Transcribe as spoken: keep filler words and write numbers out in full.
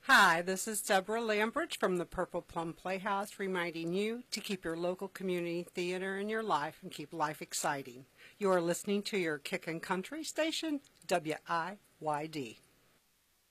Hi, this is Deborah Lambridge from the Purple Plum Playhouse, reminding you to keep your local community theater in your life and keep life exciting. You are listening to your Kickin' Country station, W I Y D.